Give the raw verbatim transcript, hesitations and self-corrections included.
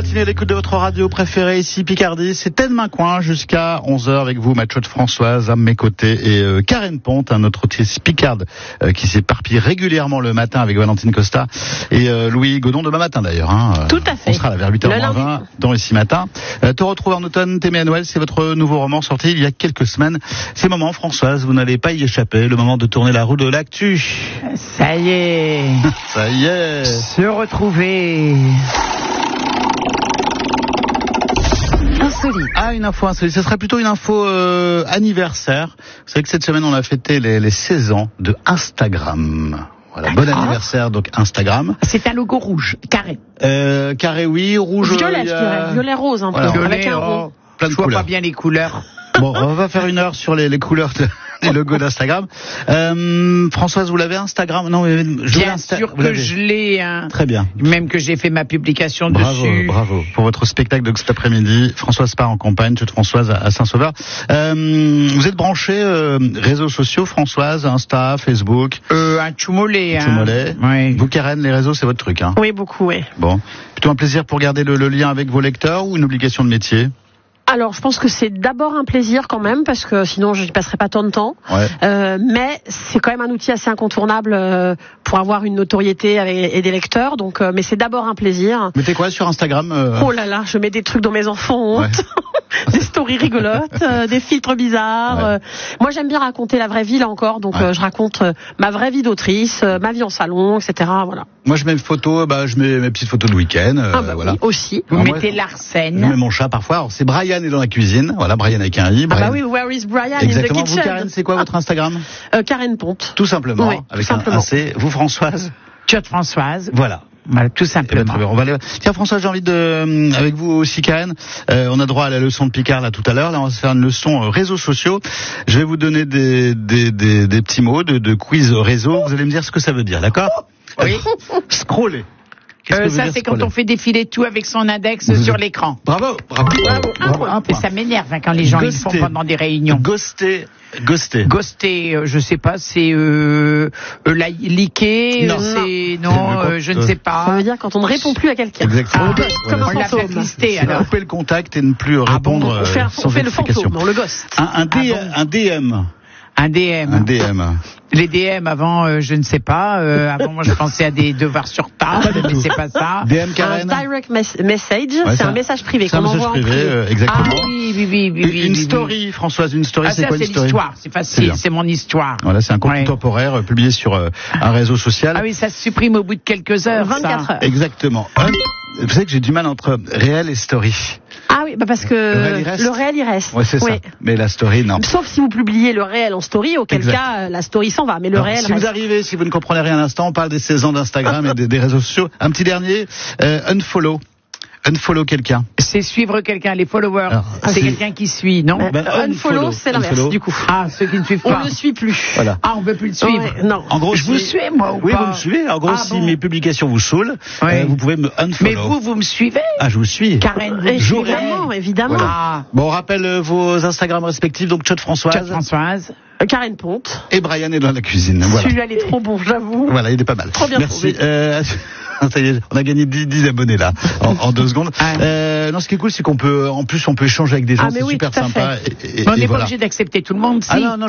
continuez à l'écoute de votre radio préférée ici Picardie, c'est Ted Mincoin jusqu'à onze heures avec vous, Mathieu de Françoise à mes côtés et euh, Karen Ponte, un autre autiste picarde euh, qui s'éparpille régulièrement le matin avec Valentine Costa et euh, Louis Godon demain matin d'ailleurs. Hein. Tout à fait. On sera là vers huit heures moins vingt dans Ici Matin. Euh, te retrouver en automne, t'aimer à Noël, c'est votre nouveau roman sorti il y a quelques semaines. C'est le moment, Françoise, vous n'allez pas y échapper, le moment de tourner la roue de l'actu. Ça y est. Ça y est. Se retrouver. Insolite. Ah, une info insolite. Ce serait plutôt une info euh, anniversaire. Vous savez que cette semaine, on a fêté les, les seize ans de Instagram. Voilà, bon anniversaire, donc Instagram. C'est un logo rouge, carré. Euh, carré, oui, rouge. Violet, euh, je dirais. Violet rose, un peu. Voilà. Avec un oh, rond. Plein de je vois couleurs. pas bien les couleurs. Bon, on va faire une heure sur les, les couleurs de, des logos d'Instagram. Euh, Françoise, vous l'avez Instagram? Non, mais je Bien sûr que je l'ai. Hein. Très bien. Même que j'ai fait ma publication Bravo, dessus. bravo. Pour votre spectacle de cet après-midi, Françoise part en campagne, toute Françoise à Saint-Sauveur. Euh, vous êtes branché euh, réseaux sociaux, Françoise, Insta, Facebook? Euh, un choumolet. Hein. Choumolet. Oui. Vous, Karen, les réseaux, c'est votre truc, hein? Oui, beaucoup, oui. Bon. Plutôt un plaisir pour garder le, le lien avec vos lecteurs ou une obligation de métier? Alors, je pense que c'est d'abord un plaisir quand même, parce que sinon je n'y passerai pas tant de temps. Ouais. Euh, mais c'est quand même un outil assez incontournable euh, pour avoir une notoriété avec, et des lecteurs. Donc, euh, mais c'est d'abord un plaisir. Mettez quoi sur Instagram euh... Oh là là, je mets des trucs dont mes enfants ont honte. Ouais. Des stories rigolotes, euh, des filtres bizarres. Ouais. Euh, moi, j'aime bien raconter la vraie vie, là encore. Donc, ouais. euh, je raconte euh, ma vraie vie d'autrice, euh, ma vie en salon, et cetera. Voilà. Moi, je mets une photo, bah, je mets mes petites photos de week-end. Euh, Ah bah voilà. oui, aussi. Vous Alors, mettez moi, Larsen. Je mets mon chat parfois. Alors, c'est Brian est dans la cuisine. Voilà, Brian avec un i. Ah Brian. bah oui, where is Brian Exactement. in the Vous, kitchen? Karen, c'est quoi votre Instagram? euh, Karen Ponte. Tout simplement. Oui, avec tout un, simplement. un C. Vous, Françoise? Tchot Françoise. Voilà. Voilà, tout Eh ben, simplement. très bien. On va aller... Tiens, François, j'ai envie de, euh, avec vous aussi, Karen, euh, on a droit à la leçon de Picard là tout à l'heure. Là, on va se faire une leçon euh, réseaux sociaux. Je vais vous donner des, des, des, des petits mots de, de quiz réseau. Vous allez me dire ce que ça veut dire, d'accord? Oui. Scroller. Qu'est-ce Euh, que veut ça, dire c'est scroller? quand on fait défiler tout avec son index Vous sur êtes- l'écran. Bravo, bravo, bravo. bravo, un Et point. ça m'énerve hein, quand les gens ils le font Ghoster. pendant des réunions. Ghoster, ghoster. Ghoster, euh, je sais pas, c'est euh, euh, la- liker, Non. euh, c'est C'est non, le euh, je ne compte. sais Ça pas. veut dire quand on ne répond plus à quelqu'un. Exactement. Ah, Comme on un l'a fantôme. blacklisté C'est alors. couper le contact et ne plus Ah bon, répondre On fait, euh, un- sans on fait le explication. fantôme, on le ghost. Un, un, D, Ah bon un D M. Un D M. Un D M. Les D M avant, euh, je ne sais pas. Euh, avant, moi, je pensais à des devoirs sur table, mais c'est pas ça. D M Un Karen. direct mes- message, Ouais, c'est un message privé C'est un qu'on message envoie en privé, privé. euh, Ah exactement. oui, oui, oui, oui, oui. Une oui, story, Françoise, une story, Ah, c'est ça, quoi c'est une story? l'histoire. C'est C'est facile, bien. c'est mon histoire. Voilà, c'est un compte Ouais. temporaire euh, publié sur euh, un réseau social. Ah oui, ça se supprime au bout de quelques heures. ça. vingt-quatre heures. Exactement. Un- Vous savez que j'ai du mal entre réel et story. Ah oui, bah parce que Le réel, il reste. le réel, il reste. Ouais, c'est Oui. ça. Mais la story, non. Sauf si vous publiez le réel en story, auquel Exact. cas euh, la story s'en va, mais le Alors, réel si reste. vous arrivez, si vous ne comprenez rien à l'instant, on parle des seize ans d'Instagram et des, des réseaux sociaux. Un petit dernier, euh, unfollow. Unfollow quelqu'un. C'est suivre quelqu'un, les followers. Alors, c'est c'est- quelqu'un qui suit, non Euh, Ben, unfollow, unfollow, c'est l'inverse, unfollow. du coup. Ah, ceux qui ne suivent On pas. ne le suit plus. Voilà. Ah, on peut plus le suivre. Ouais, non. En gros, Je vous si- suis, moi, ou Oui, pas vous me suivez. En gros, Ah si bon mes publications vous saoulent, Ouais. euh, vous pouvez me unfollow. Mais vous, vous me suivez Ah, je vous suis. Karen, vous me suivez Évidemment, évidemment. Voilà. Ah, Bon, on rappelle euh, vos Instagram respectifs, donc Tchot Françoise Tchot Françoise. Euh, Karen Ponte. et Brian est dans la cuisine. Voilà. Celui-là, il est trop bon, j'avoue. Voilà, il est pas mal. Trop bien Merci. trouvé. Euh, ça y est, on a gagné dix, dix abonnés là, en, en deux secondes. Ah. Euh, non, ce qui est cool, c'est qu'on peut, en plus, on peut échanger avec des gens, Ah, mais c'est oui, super tout à sympa. Et, et- Mais on et n'est voilà. pas obligé d'accepter tout le monde, si. Ah non, non,